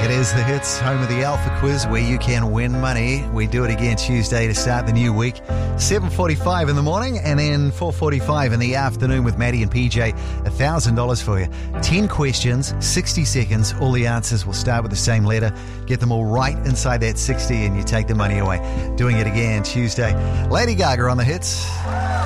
It is The Hits, home of the Alpha Quiz, where you can win money. We do it again Tuesday to start the new week. 7:45 in the morning and then 4:45 in the afternoon with Maddie and PJ. $1,000 for you. 10 questions, 60 seconds. All the answers will start with the same letter. Get them all right inside that 60 and you take the money away. Doing it again Tuesday. Lady Gaga on The Hits.